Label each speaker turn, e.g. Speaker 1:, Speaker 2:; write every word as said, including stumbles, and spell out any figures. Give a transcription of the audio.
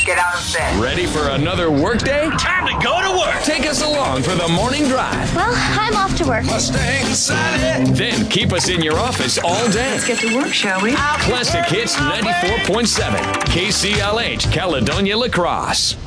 Speaker 1: get out of bed.
Speaker 2: Ready for another workday?
Speaker 3: Time to go to work.
Speaker 2: Take us along for the morning drive.
Speaker 4: Well, I'm off to work.
Speaker 3: Mustang Sally.
Speaker 2: Then keep us in your office all day.
Speaker 1: Let's get to work, shall we?
Speaker 2: Classic Hits ninety-four point seven. K C L H, Caledonia La Crosse.